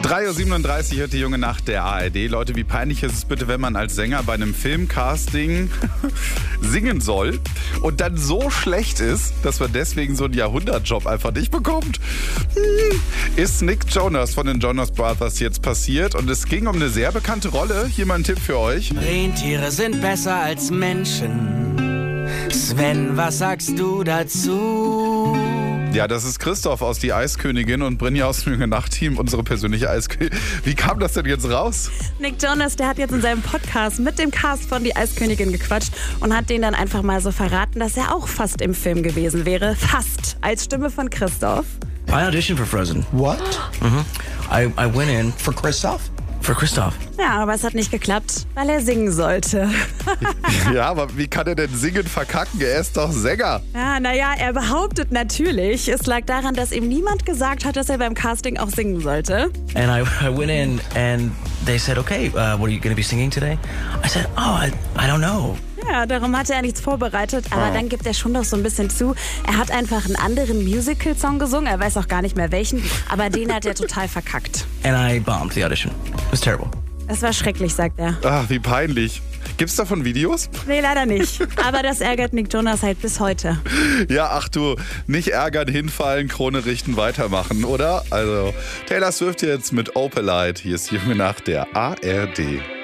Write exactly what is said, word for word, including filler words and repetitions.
drei Uhr siebenunddreißig hört die junge Nacht der A R D. Leute, wie peinlich ist es bitte, wenn man als Sänger bei einem Filmcasting singen soll und dann so schlecht ist, dass man deswegen so einen Jahrhundertjob einfach nicht bekommt? Hm. Ist Nick Jonas von den Jonas Brothers jetzt passiert und es ging um eine sehr bekannte Rolle. Hier mal ein Tipp für euch. Rentiere sind besser als Menschen. Sven, was sagst du dazu? Ja, das ist Christoph aus Die Eiskönigin und Brinja aus dem Junge Nacht-Team, unsere persönliche Eiskönigin. Wie kam das denn jetzt raus? Nick Jonas, der hat jetzt in seinem Podcast mit dem Cast von Die Eiskönigin gequatscht und hat denen dann einfach mal so verraten, dass er auch fast im Film gewesen wäre. Fast. Als Stimme von Christoph. I auditioned for Frozen. What? Mhm. I, I went in For Christoph? for Christoph. Ja, aber es hat nicht geklappt, weil er singen sollte. Ja, aber wie kann er denn singen verkacken? Er ist doch Sänger. Ja, naja, er behauptet natürlich, es lag daran, dass ihm niemand gesagt hat, dass er beim Casting auch singen sollte. And I, I went in and they said, okay, uh, what are you going to be singing today? I said, oh, I, I don't know. Ja, darum hatte er nichts vorbereitet, aber Oh. dann gibt er schon noch so ein bisschen zu. Er hat einfach einen anderen Musical-Song gesungen, er weiß auch gar nicht mehr welchen, aber den hat er total verkackt. And I bombed the audition. It was terrible. Es war schrecklich, sagt er. Ach, wie peinlich. Gibt's davon Videos? Nee, leider nicht. Aber das ärgert Nick Jonas halt bis heute. Ja, ach du, nicht ärgern, hinfallen, Krone richten, weitermachen, oder? Also, Taylor Swift jetzt mit Opalite. Hier ist die junge Nacht der A R D.